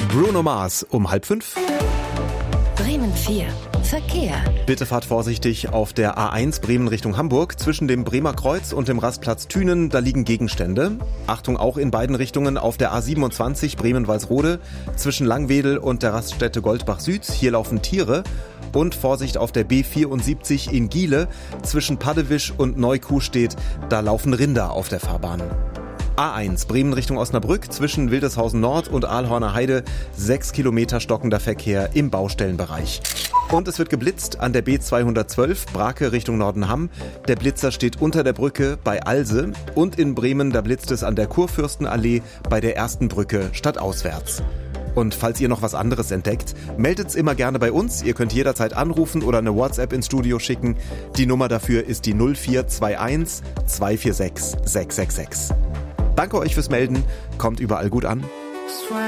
Bruno Mars um 4:30. Bremen 4. Verkehr. Bitte fahrt vorsichtig auf der A1 Bremen Richtung Hamburg. Zwischen dem Bremer Kreuz und dem Rastplatz Thünen, da liegen Gegenstände. Achtung auch in beiden Richtungen auf der A27 Bremen-Walsrode. Zwischen Langwedel und der Raststätte Goldbach Süd, hier laufen Tiere. Und Vorsicht auf der B74 in Giele. Zwischen Paddewisch und Neukuhstedt, da laufen Rinder auf der Fahrbahn. A1 Bremen Richtung Osnabrück, zwischen Wildeshausen Nord und Aalhorner Heide, 6 Kilometer stockender Verkehr im Baustellenbereich. Und es wird geblitzt an der B212 Brake Richtung Nordenham. Der Blitzer steht unter der Brücke bei Alse. Und in Bremen, da blitzt es an der Kurfürstenallee bei der ersten Brücke stadtauswärts. Und falls ihr noch was anderes entdeckt, meldet's immer gerne bei uns. Ihr könnt jederzeit anrufen oder eine WhatsApp ins Studio schicken. Die Nummer dafür ist die 0421 246 666. Danke euch fürs Melden, kommt überall gut an.